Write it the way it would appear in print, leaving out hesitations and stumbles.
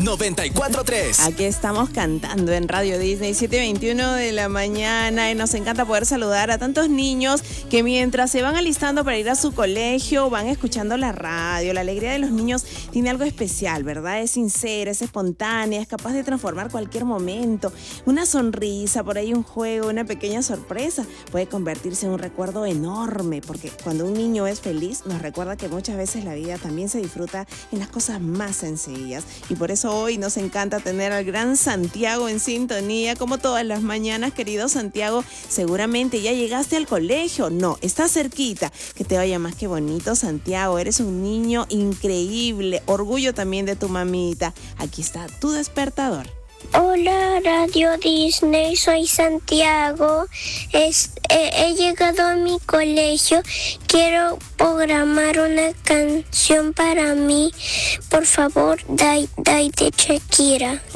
94.3. Aquí estamos cantando en Radio Disney, 7:21 de la mañana, y nos encanta poder saludar a tantos niños que mientras se van alistando para ir a su colegio, van escuchando la radio. La alegría de los niños tiene algo especial, ¿verdad? Es sincera, es espontánea, es capaz de transformar cualquier momento. Una sonrisa, por ahí un juego, una pequeña sorpresa puede convertirse en un recuerdo enorme, porque cuando un niño es feliz nos recuerda que muchas veces la vida también se disfruta en las cosas más sencillas. Y por eso hoy nos encanta tener al gran Santiago en sintonía, como todas las mañanas. Querido Santiago, seguramente ya llegaste al colegio. No, está cerquita. Que te vaya más que bonito, Santiago. Eres un niño increíble. Orgullo también de tu mamita. Aquí está tu despertador. Hola, Radio Disney, soy Santiago. He llegado a mi colegio. Quiero programar una canción para mí. Por favor, Die de Shakira.